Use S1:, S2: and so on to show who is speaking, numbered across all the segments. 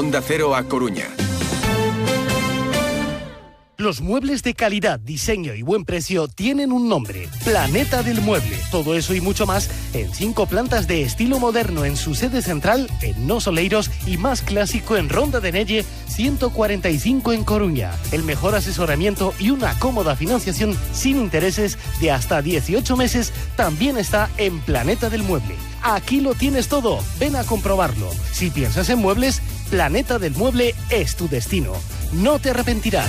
S1: Onda Cero A Coruña.
S2: Los muebles de calidad, diseño y buen precio tienen un nombre: Planeta del Mueble. Todo eso y mucho más en 5 plantas de estilo moderno en su sede central en Nos Oleiros y más clásico en Ronda de Nelle 145 en Coruña. El mejor asesoramiento y una cómoda financiación sin intereses de hasta 18 meses también está en Planeta del Mueble. Aquí lo tienes todo, ven a comprobarlo. Si piensas en muebles, Planeta del Mueble es tu destino. No te arrepentirás.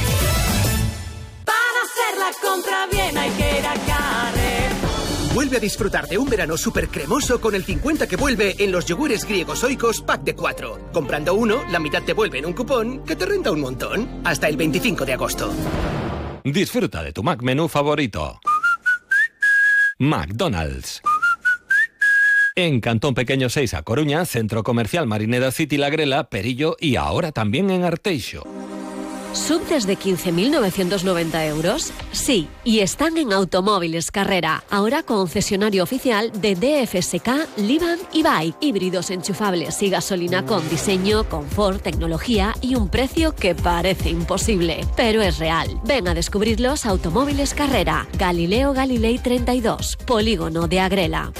S3: La compra bien hay que ir a Carrer.
S4: Vuelve a disfrutar de un verano súper cremoso con el 50 que vuelve en los yogures griegos Oikos pack de 4. Comprando uno, la mitad te vuelve en un cupón que te renta un montón. Hasta el 25 de agosto.
S5: Disfruta de tu Mac menú favorito. McDonald's. En Cantón Pequeño 6 a Coruña, Centro Comercial Marineda City La Grela, Perillo y ahora también en Arteixo.
S6: ¿Sub desde 15.990 euros? Sí, y están en Automóviles Carrera, ahora concesionario oficial de DFSK, Liban y Bike. Híbridos enchufables y gasolina con diseño, confort, tecnología y un precio que parece imposible, pero es real. Ven a descubrirlos. Automóviles Carrera, Galileo Galilei 32, Polígono de Agrela.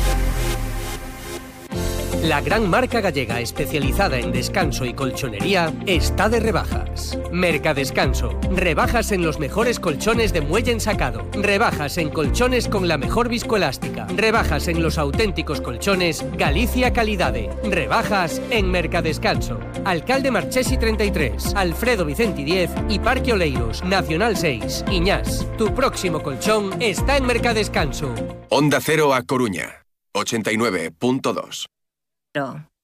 S4: La gran marca gallega especializada en descanso y colchonería está de rebajas. Mercadescanso. Rebajas en los mejores colchones de muelle ensacado. Rebajas en colchones con la mejor viscoelástica. Rebajas en los auténticos colchones Galicia Calidade. Rebajas en Mercadescanso. Alcalde Marchesi 33, Alfredo Vicenti 10 y Parque Oleiros, Nacional 6, Iñás. Tu próximo colchón está en Mercadescanso.
S1: Onda Cero A Coruña, 89.2.